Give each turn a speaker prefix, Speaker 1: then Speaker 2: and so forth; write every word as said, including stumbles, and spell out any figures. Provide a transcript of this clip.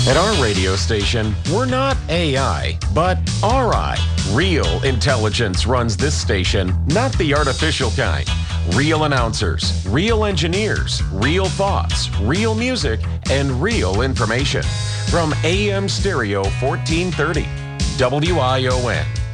Speaker 1: At our radio station, we're not A I, but R I. Real intelligence runs this station, not the artificial kind. Real announcers, real engineers, real thoughts, real music, and real information. From A M Stereo fourteen thirty, W I O N.